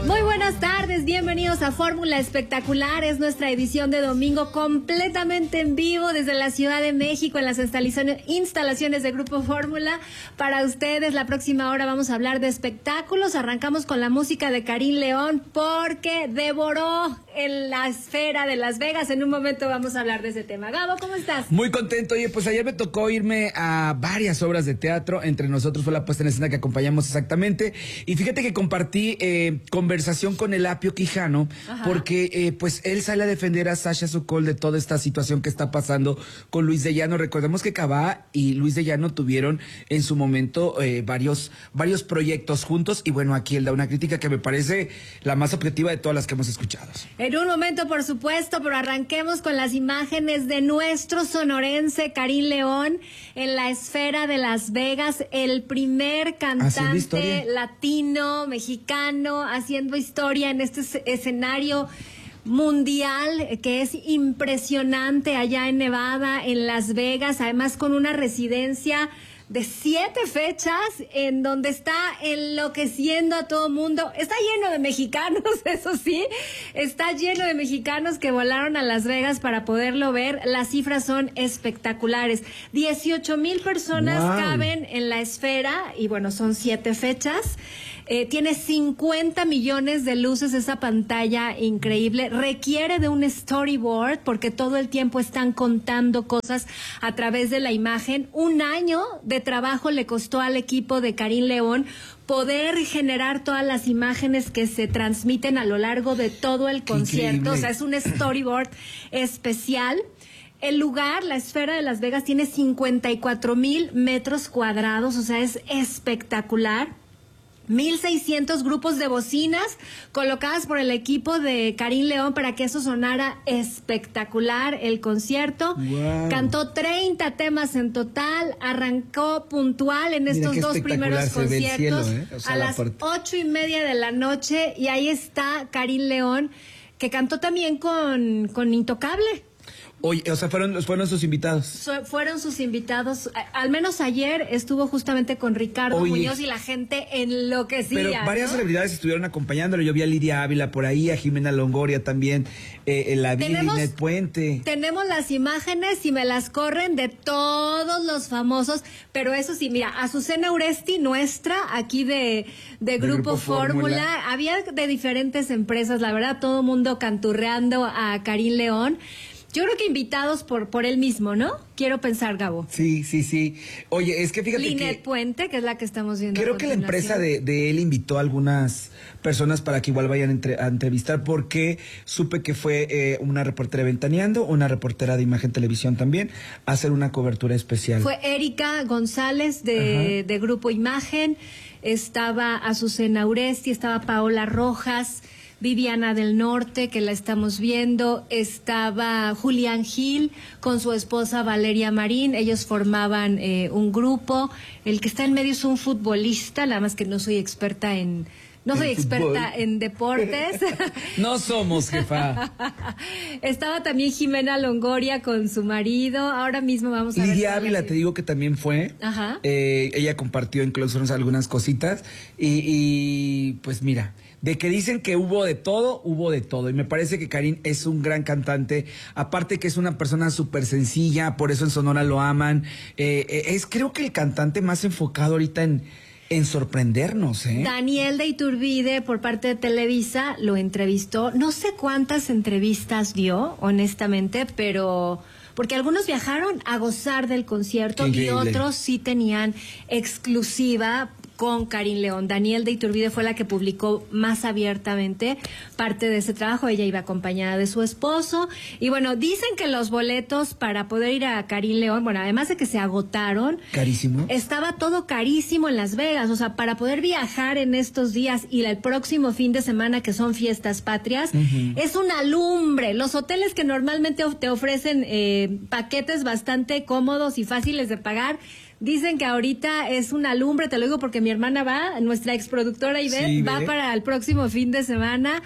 Muy buenas tardes, bienvenidos a Fórmula Espectacular. Es nuestra edición de domingo completamente en vivo desde la Ciudad de México en las instalaciones de Grupo Fórmula. Para ustedes, la próxima hora vamos a hablar de espectáculos. Arrancamos con la música de Karim León porque devoró en la esfera de Las Vegas. En un momento vamos a hablar de ese tema. Gabo, ¿cómo estás? Muy contento. Oye, pues ayer me tocó irme a varias obras de teatro. Entre nosotros fue la puesta en escena que acompañamos exactamente. Y fíjate que compartí conversación con el Apio Quijano. Ajá. Porque pues él sale a defender a Sasha Sokol de toda esta situación que está pasando con Luis de Llano. Recordemos que Cabá y Luis de Llano tuvieron en su momento varios proyectos juntos. Y bueno, aquí él da una crítica que me parece la más objetiva de todas las que hemos escuchado. En un momento, por supuesto, pero arranquemos con las imágenes de nuestro sonorense Karim León en la esfera de Las Vegas, el primer cantante latino, mexicano, haciendo historia en este escenario mundial que es impresionante allá en Nevada, en Las Vegas, además con una residencia de 7 fechas en donde está enloqueciendo a todo mundo. Está lleno de mexicanos, eso sí, está lleno de mexicanos que volaron a Las Vegas para poderlo ver. Las cifras son espectaculares. 18,000 personas caben en la esfera y bueno, son 7 fechas. Tiene 50 millones de luces esa pantalla increíble. Requiere de un storyboard porque todo el tiempo están contando cosas a través de la imagen. Un año de trabajo le costó al equipo de Karim León poder generar todas las imágenes que se transmiten a lo largo de todo el concierto. O sea, es un storyboard especial. El lugar, la esfera de Las Vegas, tiene 54,000 metros cuadrados, o sea, es espectacular. 1,600 grupos de bocinas colocadas por el equipo de Karim León para que eso sonara espectacular el concierto. Cantó 30 temas en total, arrancó puntual en estos dos primeros conciertos a las 8:30 de la noche y ahí está Karim León, que cantó también con Intocable. Oye, o sea, fueron sus invitados. Fueron sus invitados. Al menos ayer estuvo justamente con Ricardo Muñoz y la gente enloquecía. Pero varias celebridades estuvieron acompañándolo. Yo vi a Lidia Ávila por ahí, a Jimena Longoria también, la vi, Linet Puente. Tenemos las imágenes y me las corren de todos los famosos, pero eso sí, mira, Azucena Uresti, nuestra, aquí de Grupo Fórmula. Había de diferentes empresas, la verdad, todo mundo canturreando a Karim León. Yo creo que invitados por él mismo, ¿no? Quiero pensar, Gabo. Sí. Oye, es que fíjate Linet Puente, que es la que estamos viendo. Creo que la empresa de él invitó a algunas personas para que igual vayan a entrevistar, porque supe que fue una reportera de Ventaneando, una reportera de Imagen Televisión también, a hacer una cobertura especial. Fue Erika González de Grupo Imagen, estaba Azucena Uresti, estaba Paola Rojas, Viviana del Norte, que la estamos viendo, estaba Julián Gil con su esposa Valeria Marín, ellos formaban un grupo. El que está en medio es un futbolista, nada más que no soy experta en deportes. No somos, jefa. Estaba también Jimena Longoria con su marido. Ahora mismo vamos a ver. Lidia Ávila, te digo que también fue. Ajá. Ella compartió incluso algunas cositas. Y pues mira, de que dicen que hubo de todo. Y me parece que Karim es un gran cantante. Aparte que es una persona súper sencilla, por eso en Sonora lo aman. Es creo que el cantante más enfocado ahorita en sorprendernos, ¿eh? Daniel de Iturbide, por parte de Televisa, lo entrevistó. No sé cuántas entrevistas dio, honestamente, pero porque algunos viajaron a gozar del concierto y otros sí tenían exclusiva con Karim León. Daniel de Iturbide fue la que publicó más abiertamente parte de ese trabajo. Ella iba acompañada de su esposo. Y bueno, dicen que los boletos para poder ir a Karim León, bueno, además de que se agotaron. Carísimo. Estaba todo carísimo en Las Vegas. O sea, para poder viajar en estos días y el próximo fin de semana, que son fiestas patrias, es una lumbre. Los hoteles que normalmente te ofrecen paquetes bastante cómodos y fáciles de pagar, dicen que ahorita es una lumbre, te lo digo porque mi hermana va, nuestra exproductora Ivette, va para el próximo fin de semana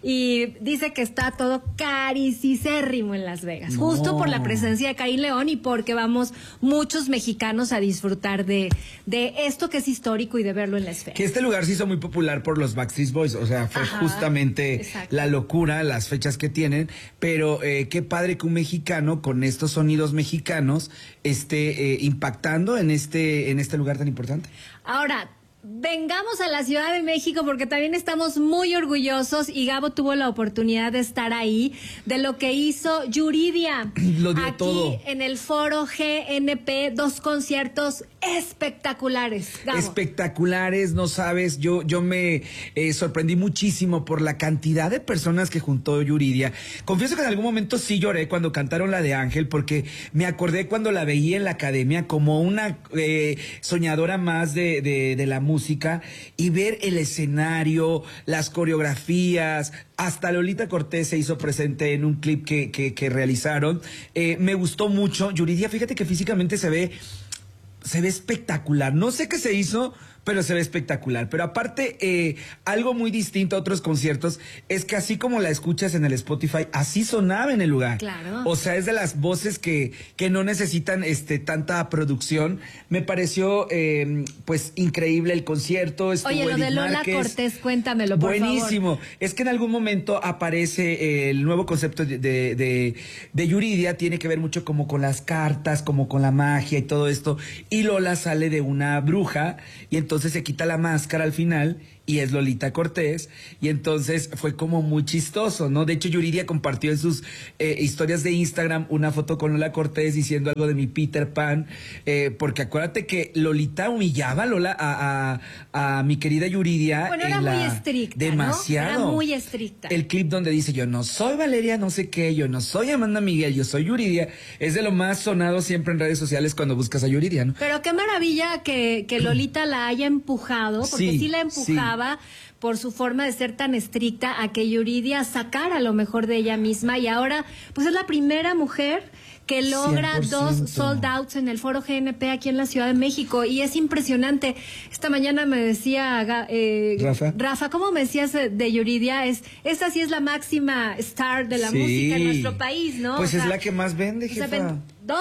y dice que está todo carísimo en Las Vegas, justo por la presencia de Karim León y porque vamos muchos mexicanos a disfrutar de esto que es histórico y de verlo en la esfera. Que este lugar se hizo muy popular por los Backstreet Boys, o sea, fue justamente la locura, las fechas que tienen, pero qué padre que un mexicano con estos sonidos mexicanos esté impactando en este lugar tan importante. Ahora, vengamos a la Ciudad de México porque también estamos muy orgullosos y Gabo tuvo la oportunidad de estar ahí, de lo que hizo Yuridia. Lo dio aquí todo. En el Foro GNP, 2 conciertos espectaculares. Gabo. Espectaculares, no sabes, yo me sorprendí muchísimo por la cantidad de personas que juntó Yuridia. Confieso que en algún momento sí lloré cuando cantaron la de Ángel, porque me acordé cuando la veía en la academia como una soñadora más de la música, y ver el escenario, las coreografías, hasta Lolita Cortés se hizo presente en un clip que realizaron. Me gustó mucho. Yuridia, fíjate que físicamente se ve espectacular. No sé qué se hizo, pero se ve espectacular. Pero aparte, algo muy distinto a otros conciertos es que así como la escuchas en el Spotify, así sonaba en el lugar. Claro. O sea, es de las voces que no necesitan tanta producción. Me pareció pues increíble el concierto. Oye, lo de Lola Cortés, cuéntamelo, por favor. Buenísimo. Es que en algún momento aparece el nuevo concepto de Yuridia, tiene que ver mucho como con las cartas, como con la magia y todo esto. Y Lola sale de una bruja y entonces se quita la máscara al final y es Lolita Cortés, y entonces fue como muy chistoso, ¿no? De hecho, Yuridia compartió en sus historias de Instagram una foto con Lola Cortés diciendo algo de mi Peter Pan, porque acuérdate que Lolita humillaba a Lola, a mi querida Yuridia. Bueno, era muy estricta, demasiado. ¿no? Era muy estricta. El clip donde dice, yo no soy Valeria no sé qué, yo no soy Amanda Miguel, yo soy Yuridia, es de lo más sonado siempre en redes sociales cuando buscas a Yuridia, ¿no? Pero qué maravilla que Lolita la haya empujado, porque sí la empujaba. Por su forma de ser tan estricta, a que Yuridia sacara lo mejor de ella misma, y ahora pues es la primera mujer que logra 100%. 2 sold outs en el Foro GNP aquí en la Ciudad de México, y es impresionante. Esta mañana me decía Rafa, ¿cómo me decías de Yuridia? Esta sí es la máxima star de la música en nuestro país, ¿no? Pues es la que más vende, jefa.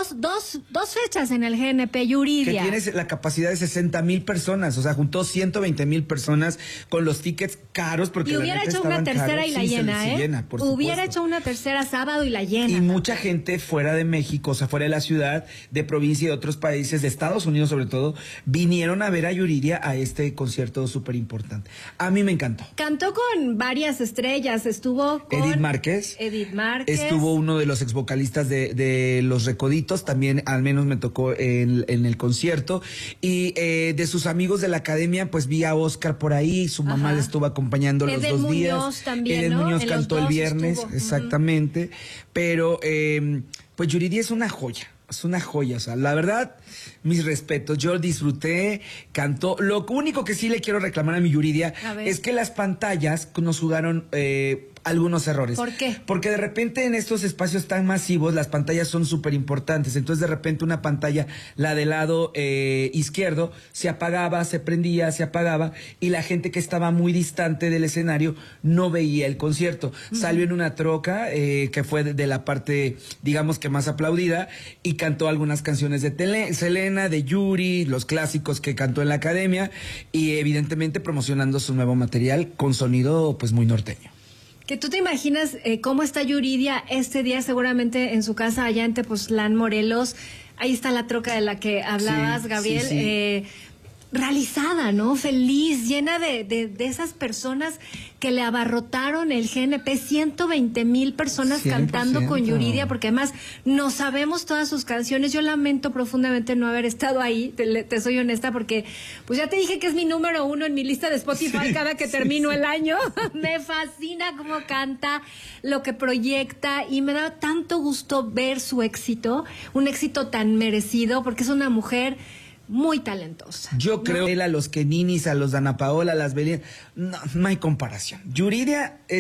Dos fechas en el GNP, Yuridia. Que tiene la capacidad de 60,000 personas, o sea, juntó 120,000 personas con los tickets caros, porque y hubiera hecho una tercera caros. Y la llena, ¿eh? Llena, hubiera hecho una tercera sábado y la llena. Y mucha gente fuera de México, o sea, fuera de la ciudad, de provincia y de otros países, de Estados Unidos sobre todo, vinieron a ver a Yuridia a este concierto súper importante. A mí me encantó. Cantó con varias estrellas, estuvo con Edith Márquez. Estuvo uno de los ex vocalistas de Los Recoditos, también al menos me tocó en el concierto, y de sus amigos de la academia pues vi a Oscar por ahí, su mamá le estuvo acompañando los 2 días. Muñoz también, Eden ¿no? Muñoz cantó el viernes, exactamente, pero pues Yuridia es una joya. Es una joya, o sea, la verdad, mis respetos, yo disfruté, cantó. Lo único que sí le quiero reclamar a mi Yuridia es que las pantallas nos jugaron algunos errores. ¿Por qué? Porque de repente en estos espacios tan masivos las pantallas son súper importantes. Entonces de repente una pantalla, la del lado izquierdo, se apagaba, se prendía, se apagaba, y la gente que estaba muy distante del escenario no veía el concierto. Salió en una troca que fue de la parte, digamos que más aplaudida, y cantó algunas canciones de Selena, de Yuri, los clásicos que cantó en la academia, y evidentemente promocionando su nuevo material con sonido pues muy norteño. Que tú te imaginas cómo está Yuridia este día, seguramente en su casa allá en Tepoztlán, Morelos. Ahí está la troca de la que hablabas, Gabriel. Sí. Realizada, ¿no? Feliz, llena de esas personas que le abarrotaron el GNP, 120,000 personas 100%. Cantando con Yuridia, porque además no sabemos todas sus canciones. Yo lamento profundamente no haber estado ahí, te soy honesta, porque pues ya te dije que es mi número 1 en mi lista de Spotify cada que termino el año. Me fascina cómo canta, lo que proyecta, y me da tanto gusto ver su éxito, un éxito tan merecido, porque es una mujer muy talentosa. Yo creo que a los Keninis, a los Dana Paola, a las Belinda, no hay comparación. Yuridia es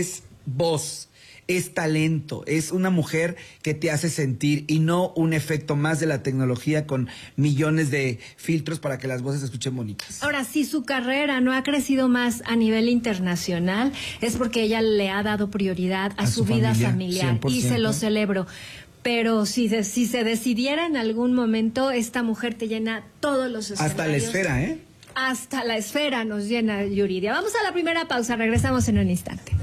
voz, es talento, es una mujer que te hace sentir y no un efecto más de la tecnología con millones de filtros para que las voces se escuchen bonitas. Ahora, si su carrera no ha crecido más a nivel internacional, es porque ella le ha dado prioridad a su vida familiar 100%. Y se lo celebro. Pero si se decidiera en algún momento, esta mujer te llena todos los escenarios. Hasta la esfera, ¿eh? Hasta la esfera nos llena Yuridia. Vamos a la primera pausa, regresamos en un instante.